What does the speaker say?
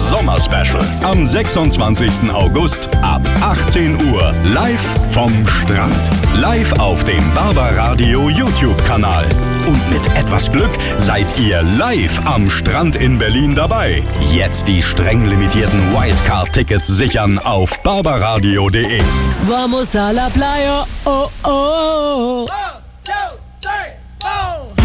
Sommerspecial. Am 26. August ab 18 Uhr live vom Strand. Live auf dem Barbaradio YouTube-Kanal. Und mit etwas Glück seid ihr live am Strand in Berlin dabei. Jetzt die streng limitierten Wildcard-Tickets sichern auf barbaradio.de. Vamos a la playa, oh oh.